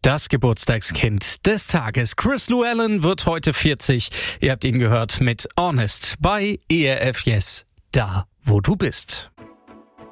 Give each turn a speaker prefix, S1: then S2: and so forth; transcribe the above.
S1: Das Geburtstagskind des Tages. Chris Llewellyn wird heute 40. Ihr habt ihn gehört mit Honest bei ERF Yes, da wo du bist.